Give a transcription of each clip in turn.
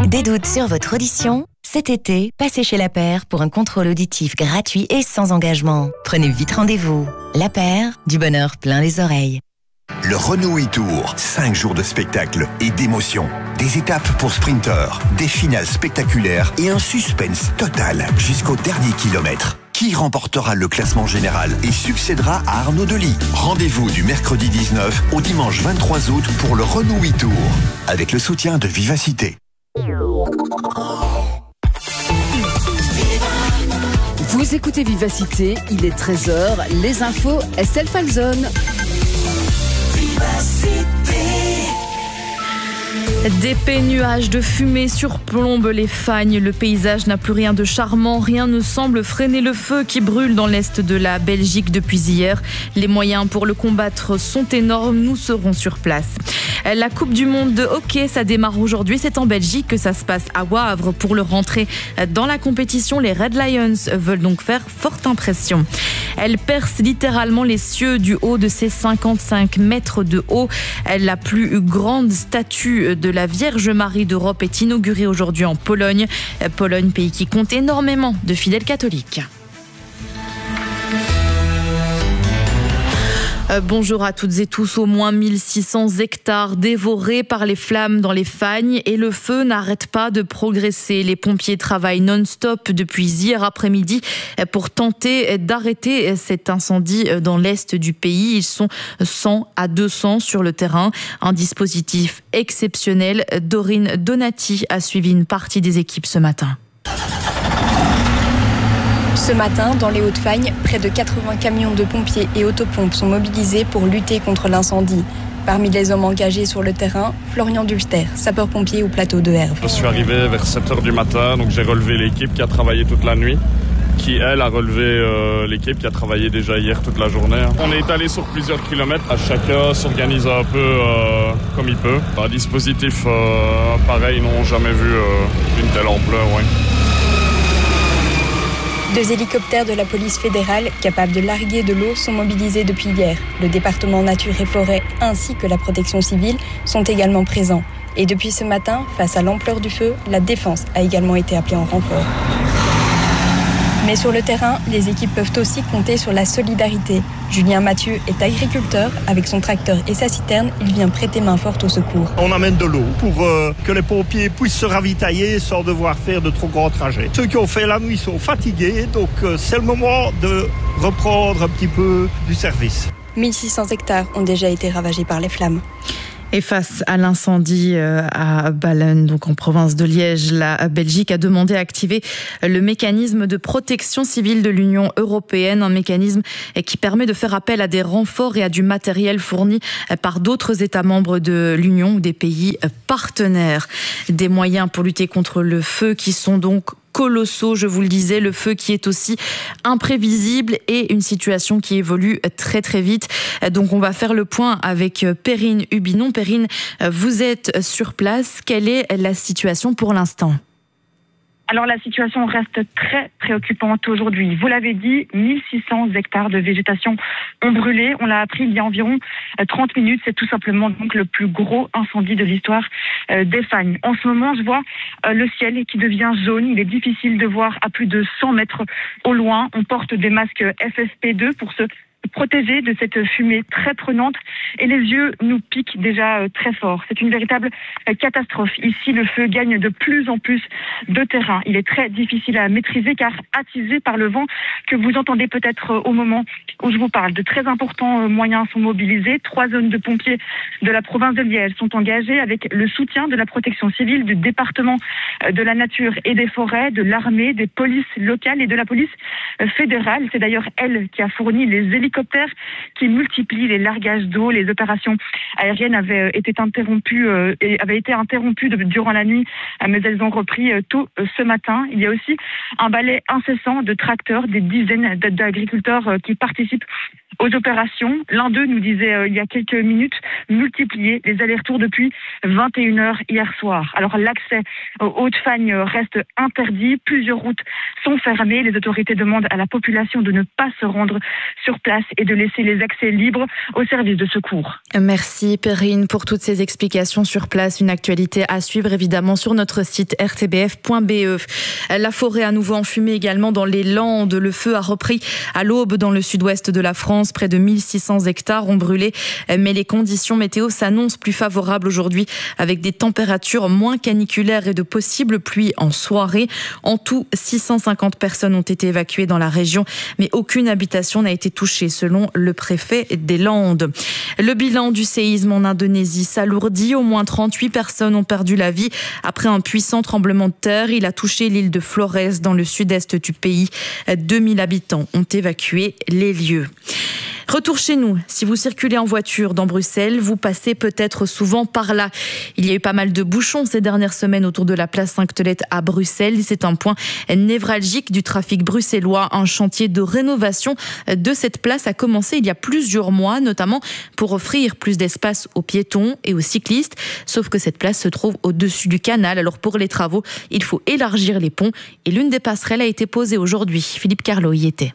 Des doutes sur votre audition ? Cet été, passez chez La Paire pour un contrôle auditif gratuit et sans engagement. Prenez vite rendez-vous. La Paire, du bonheur plein les oreilles. Le Renault e-Tour, 5 jours de spectacle et d'émotion. Des étapes pour sprinteurs, des finales spectaculaires et un suspense total jusqu'au dernier kilomètre. Qui remportera le classement général et succédera à Arnaud Delis? Rendez-vous du mercredi 19 au dimanche 23 août pour le Renault e-Tour, avec le soutien de Vivacité. Vous écoutez Vivacité, il est 13h, les infos, Estelle Falzone. D'épais nuages de fumée surplombent les Fagnes. Le paysage n'a plus rien de charmant. Rien ne semble freiner le feu qui brûle dans l'est de la Belgique depuis hier. Les moyens pour le combattre sont énormes. Nous serons sur place. La Coupe du Monde de hockey, ça démarre aujourd'hui. C'est en Belgique que ça se passe à Wavre. Pour leur rentrée dans la compétition, les Red Lions veulent donc faire forte impression. Elle perce littéralement les cieux du haut de ses 55 mètres de haut. La plus grande statue de la Vierge Marie d'Europe est inaugurée aujourd'hui en Pologne. Pologne, pays qui compte énormément de fidèles catholiques. Bonjour à toutes et tous. Au moins 1600 hectares dévorés par les flammes dans les Fagnes et le feu n'arrête pas de progresser. Les pompiers travaillent non-stop depuis hier après-midi pour tenter d'arrêter cet incendie dans l'est du pays. Ils sont 100 à 200 sur le terrain. Un dispositif exceptionnel. Dorine Donati a suivi une partie des équipes ce matin. Ce matin, dans les Hauts-de-Fagne, près de 80 camions de pompiers et autopompes sont mobilisés pour lutter contre l'incendie. Parmi les hommes engagés sur le terrain, Florian Dulster, sapeur-pompier au plateau de Herve. Je suis arrivé vers 7h du matin, donc j'ai relevé l'équipe qui a travaillé toute la nuit, qui elle a relevé l'équipe qui a travaillé déjà hier toute la journée. On est allé sur plusieurs kilomètres, chacun s'organise un peu comme il peut. Un dispositif pareil, n'ont jamais vu une telle ampleur. Ouais. 2 hélicoptères de la police fédérale capables de larguer de l'eau sont mobilisés depuis hier. Le département Nature et Forêt ainsi que la protection civile sont également présents. Et depuis ce matin, face à l'ampleur du feu, la défense a également été appelée en renfort. Mais sur le terrain, les équipes peuvent aussi compter sur la solidarité. Julien Mathieu est agriculteur. Avec son tracteur et sa citerne, il vient prêter main forte au secours. On amène de l'eau pour que les pompiers puissent se ravitailler sans devoir faire de trop grands trajets. Ceux qui ont fait la nuit sont fatigués, donc c'est le moment de reprendre un petit peu du service. 1600 hectares ont déjà été ravagés par les flammes. Et face à l'incendie à Balen, donc en province de Liège, la Belgique a demandé à activer le mécanisme de protection civile de l'Union européenne, un mécanisme qui permet de faire appel à des renforts et à du matériel fourni par d'autres États membres de l'Union ou des pays partenaires. Des moyens pour lutter contre le feu qui sont donc colossaux, je vous le disais, le feu qui est aussi imprévisible et une situation qui évolue très très vite. Donc on va faire le point avec Perrine Hubinon. Perrine, vous êtes sur place. Quelle est la situation pour l'instant ? Alors la situation reste très préoccupante aujourd'hui. Vous l'avez dit, 1600 hectares de végétation ont brûlé. On l'a appris il y a environ 30 minutes. C'est tout simplement donc le plus gros incendie de l'histoire des Fagnes. En ce moment, je vois le ciel qui devient jaune. Il est difficile de voir à plus de 100 mètres au loin. On porte des masques FFP2 pour se protéger de cette fumée très prenante et les yeux nous piquent déjà très fort. C'est une véritable catastrophe. Ici, le feu gagne de plus en plus de terrain. Il est très difficile à maîtriser car attisé par le vent que vous entendez peut-être au moment où je vous parle. De très importants moyens sont mobilisés. 3 zones de pompiers de la province de Liège sont engagées avec le soutien de la protection civile, du département de la nature et des forêts, de l'armée, des polices locales et de la police fédérale. C'est d'ailleurs elle qui a fourni les hélicoptères qui multiplient les largages d'eau. Les opérations aériennes avaient été interrompues durant la nuit, mais elles ont repris tôt ce matin. Il y a aussi un balai incessant de tracteurs, des dizaines d'agriculteurs qui participent aux opérations. L'un d'eux nous disait il y a quelques minutes multiplier les allers-retours depuis 21h hier soir. Alors l'accès aux Hauts-de-Fagne reste interdit. Plusieurs routes sont fermées. Les autorités demandent à la population de ne pas se rendre sur place. place et de laisser les accès libres aux services de secours. Merci Perrine pour toutes ces explications sur place. Une actualité à suivre évidemment sur notre site rtbf.be. La forêt à nouveau enfumée également dans les Landes. Le feu a repris à l'aube dans le sud-ouest de la France. Près de 1600 hectares ont brûlé. Mais les conditions météo s'annoncent plus favorables aujourd'hui avec des températures moins caniculaires et de possibles pluies en soirée. En tout, 650 personnes ont été évacuées dans la région, mais aucune habitation n'a été touchée selon le préfet des Landes. Le bilan du séisme en Indonésie s'alourdit. Au moins 38 personnes ont perdu la vie après un puissant tremblement de terre. Il a touché l'île de Flores dans le sud-est du pays. 2000 habitants ont évacué les lieux. Retour chez nous. Si vous circulez en voiture dans Bruxelles, vous passez peut-être souvent par là. Il y a eu pas mal de bouchons ces dernières semaines autour de la place Sainte-Tolette à Bruxelles. C'est un point névralgique du trafic bruxellois. Un chantier de rénovation de cette place a commencé il y a plusieurs mois, notamment pour offrir plus d'espace aux piétons et aux cyclistes. Sauf que cette place se trouve au-dessus du canal. Alors pour les travaux, il faut élargir les ponts et l'une des passerelles a été posée aujourd'hui. Philippe Carlo y était.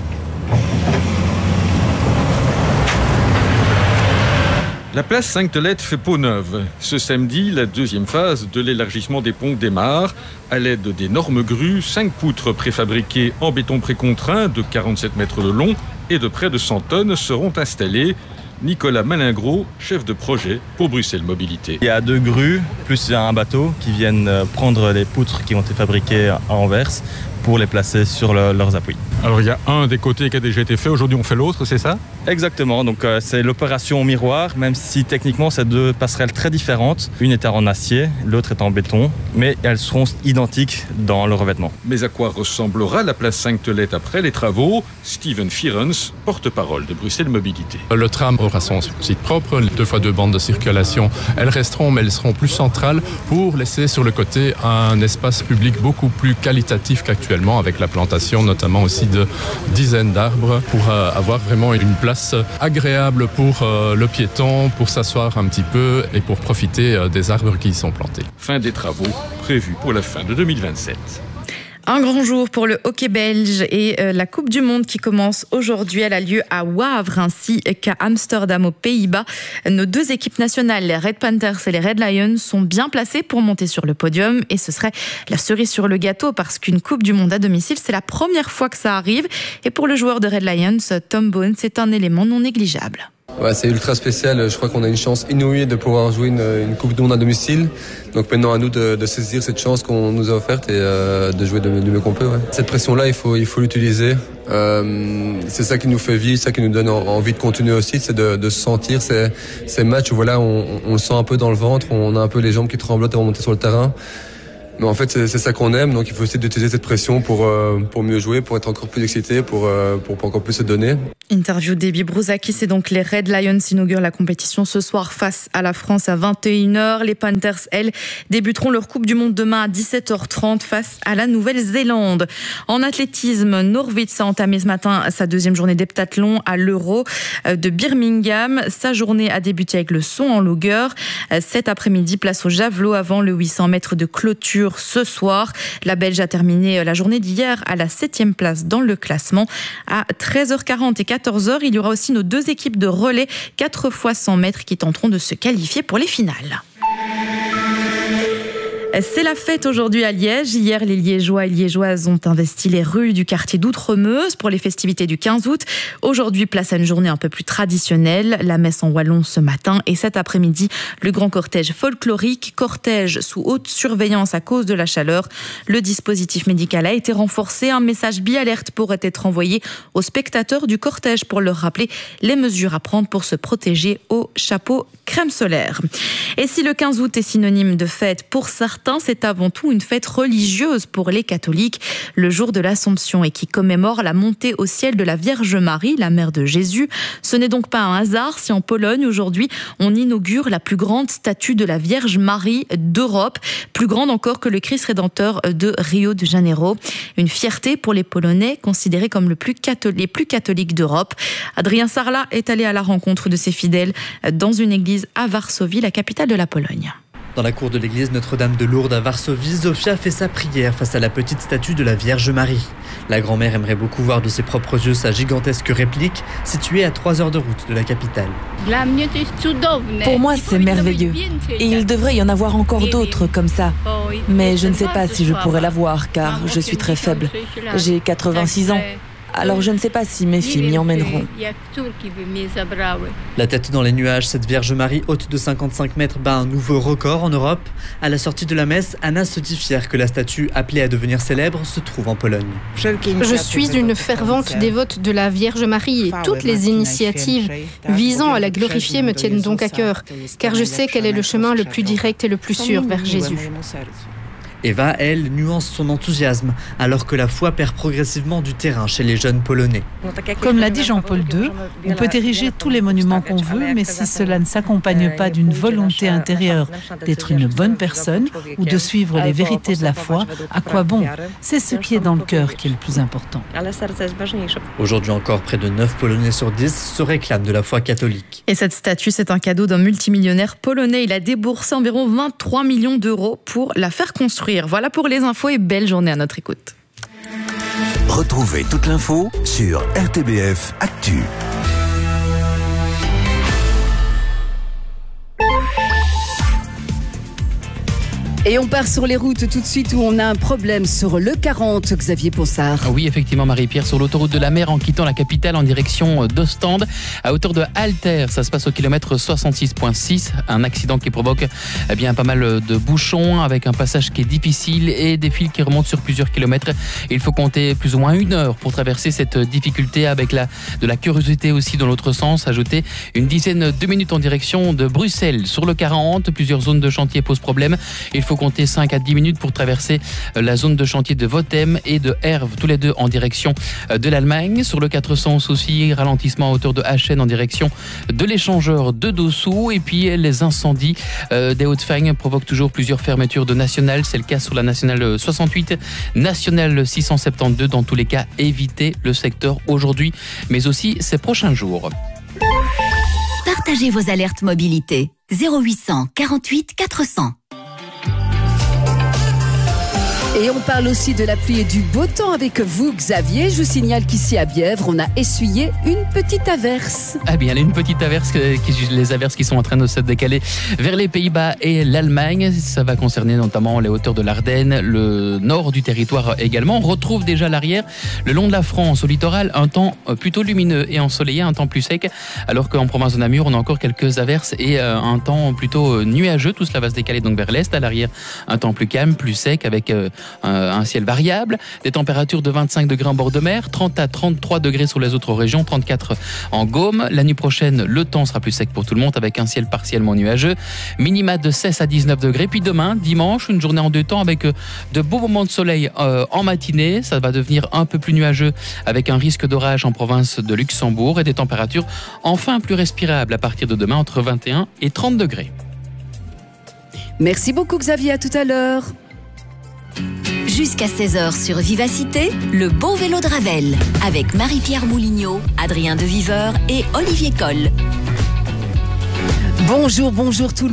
La place Sainte-Tolette fait peau neuve. Ce samedi, la deuxième phase de l'élargissement des ponts démarre. À l'aide d'énormes grues, 5 poutres préfabriquées en béton précontraint de 47 mètres de long et de près de 100 tonnes seront installées. Nicolas Malingros, chef de projet pour Bruxelles Mobilité. Il y a 2 grues, plus un bateau qui viennent prendre les poutres qui ont été fabriquées à Anvers pour les placer sur leurs appuis. Alors il y a un des côtés qui a déjà été fait, aujourd'hui on fait l'autre, c'est ça ? Exactement, donc c'est l'opération au miroir, même si techniquement c'est 2 passerelles très différentes. Une est en acier, l'autre est en béton, mais elles seront identiques dans le revêtement. Mais à quoi ressemblera la place Sainte-Tolette après les travaux ? Steven Fierens, porte-parole de Bruxelles Mobilité. Le tram aura son site propre, 2 fois 2 bandes de circulation. Elles resteront, mais elles seront plus centrales pour laisser sur le côté un espace public beaucoup plus qualitatif qu'actuellement, avec la plantation notamment aussi de dizaines d'arbres pour avoir vraiment une place agréable pour le piéton, pour s'asseoir un petit peu et pour profiter des arbres qui y sont plantés. Fin des travaux prévus pour la fin de 2027. Un grand jour pour le hockey belge et la Coupe du Monde qui commence aujourd'hui. Elle a lieu à Wavre ainsi qu'à Amsterdam aux Pays-Bas. Nos 2 équipes nationales, les Red Panthers et les Red Lions, sont bien placées pour monter sur le podium. Et ce serait la cerise sur le gâteau parce qu'une Coupe du Monde à domicile, c'est la première fois que ça arrive. Et pour le joueur de Red Lions, Tom Bones, c'est un élément non négligeable. Ouais, c'est ultra spécial. Je crois qu'on a une chance inouïe de pouvoir jouer une Coupe du Monde à domicile. Donc maintenant à nous de saisir cette chance qu'on nous a offerte et de jouer du mieux qu'on peut. Ouais. Cette pression-là, il faut l'utiliser. C'est ça qui nous fait vivre, ça qui nous donne envie de continuer aussi, c'est de sentir ces matchs où voilà, on le sent un peu dans le ventre, on a un peu les jambes qui tremblent avant de monter sur le terrain. Mais en fait, c'est ça qu'on aime, donc il faut essayer d'utiliser cette pression pour mieux jouer, pour être encore plus excité, pour encore plus se donner. Interview d'Ebi Brouzakis, et donc les Red Lions inaugurent la compétition ce soir face à la France à 21h. Les Panthers, elles, débuteront leur Coupe du Monde demain à 17h30 face à la Nouvelle-Zélande. En athlétisme, Norwitz a entamé ce matin sa 2e journée d'heptathlon à l'Euro de Birmingham. Sa journée a débuté avec le saut en longueur. Cet après-midi, place au javelot avant le 800 mètres de clôture ce soir. La Belge a terminé la journée d'hier à la 7e place dans le classement. À 13h40 et 14h, il y aura aussi nos 2 équipes de relais 4 x 100 mètres qui tenteront de se qualifier pour les finales. C'est la fête aujourd'hui à Liège. Hier, les Liégeois et Liégeoises ont investi les rues du quartier d'Outremeuse pour les festivités du 15 août. Aujourd'hui, place à une journée un peu plus traditionnelle. La messe en wallon ce matin et cet après-midi, le grand cortège folklorique. Cortège sous haute surveillance à cause de la chaleur. Le dispositif médical a été renforcé. Un message bi-alerte pourrait être envoyé aux spectateurs du cortège pour leur rappeler les mesures à prendre pour se protéger au chapeau crème solaire. Et si le 15 août est synonyme de fête pour certains, c'est avant tout une fête religieuse pour les catholiques, le jour de l'Assomption, et qui commémore la montée au ciel de la Vierge Marie, la mère de Jésus. Ce n'est donc pas un hasard si en Pologne, aujourd'hui, on inaugure la plus grande statue de la Vierge Marie d'Europe, plus grande encore que le Christ Rédempteur de Rio de Janeiro. Une fierté pour les Polonais, considérés comme les plus catholiques d'Europe. Adrien Sarla est allé à la rencontre de ses fidèles dans une église à Varsovie, la capitale de la Pologne. Dans la cour de l'église Notre-Dame de Lourdes à Varsovie, Zofia fait sa prière face à la petite statue de la Vierge Marie. La grand-mère aimerait beaucoup voir de ses propres yeux sa gigantesque réplique, située à 3 heures de route de la capitale. Pour moi, c'est merveilleux. Et il devrait y en avoir encore d'autres comme ça. Mais je ne sais pas si je pourrais la voir, car je suis très faible. J'ai 86 ans. Alors je ne sais pas si mes filles m'y emmèneront. La tête dans les nuages, cette Vierge Marie haute de 55 mètres bat un nouveau record en Europe. À la sortie de la messe, Anna se dit fière que la statue, appelée à devenir célèbre, se trouve en Pologne. Je suis une fervente dévote de la Vierge Marie et toutes les initiatives visant à la glorifier me tiennent donc à cœur, car je sais qu'elle est le chemin le plus direct et le plus sûr vers Jésus. Eva, elle, nuance son enthousiasme, alors que la foi perd progressivement du terrain chez les jeunes Polonais. Comme l'a dit Jean-Paul II, on peut ériger tous les monuments qu'on veut, mais si cela ne s'accompagne pas d'une volonté intérieure d'être une bonne personne ou de suivre les vérités de la foi, à quoi bon? C'est ce qui est dans le cœur qui est le plus important. Aujourd'hui encore, près de 9 Polonais sur 10 se réclament de la foi catholique. Et cette statue, c'est un cadeau d'un multimillionnaire polonais. Il a déboursé environ 23 millions d'euros pour la faire construire. Voilà pour les infos et belle journée à notre écoute. Retrouvez toute l'info sur RTBF Actu. Et on part sur les routes tout de suite où on a un problème sur le 40, Xavier Possard. Oui, effectivement, Marie-Pierre, sur l'autoroute de la mer en quittant la capitale en direction d'Ostende, à hauteur de Alter. Ça se passe au kilomètre 66.6. Un accident qui provoque pas mal de bouchons avec un passage qui est difficile et des fils qui remontent sur plusieurs kilomètres. Il faut compter plus ou moins 1 heure pour traverser cette difficulté avec de la curiosité aussi dans l'autre sens. Ajouter une dizaine de minutes en direction de Bruxelles. Sur le 40, plusieurs zones de chantier posent problème. Il faut compter 5 à 10 minutes pour traverser la zone de chantier de Votem et de Herve, tous les deux en direction de l'Allemagne. Sur le 400 aussi, ralentissement à hauteur de Aachen en direction de l'échangeur de Dossou. Et puis les incendies des Hauts-de-Fagne provoquent toujours plusieurs fermetures de nationales. C'est le cas sur la nationale 68, nationale 672. Dans tous les cas, évitez le secteur aujourd'hui, mais aussi ces prochains jours. Partagez vos alertes mobilité. 0800 48 400. Et on parle aussi de la pluie et du beau temps avec vous, Xavier. Je vous signale qu'ici à Bièvre, on a essuyé une petite averse. Ah bien, une petite averse, les averses qui sont en train de se décaler vers les Pays-Bas et l'Allemagne. Ça va concerner notamment les hauteurs de l'Ardenne, le nord du territoire également. On retrouve déjà l'arrière le long de la France, au littoral, un temps plutôt lumineux et ensoleillé, un temps plus sec, alors qu'en province de Namur, on a encore quelques averses et un temps plutôt nuageux. Tout cela va se décaler donc vers l'est, à l'arrière, un temps plus calme, plus sec, avec un ciel variable, des températures de 25 degrés en bord de mer, 30 à 33 degrés sur les autres régions, 34 en Gaume. La nuit prochaine, le temps sera plus sec pour tout le monde avec un ciel partiellement nuageux, minima de 16 à 19 degrés. Puis demain, dimanche, une journée en 2 temps avec de beaux moments de soleil en matinée. Ça va devenir un peu plus nuageux avec un risque d'orage en province de Luxembourg et des températures enfin plus respirables à partir de demain entre 21 et 30 degrés. Merci beaucoup, Xavier. À tout à l'heure. Jusqu'à 16h sur Vivacité, le beau vélo de Ravel, avec Marie-Pierre Moulignot, Adrien de Viveur et Olivier Coll. Bonjour tout le monde.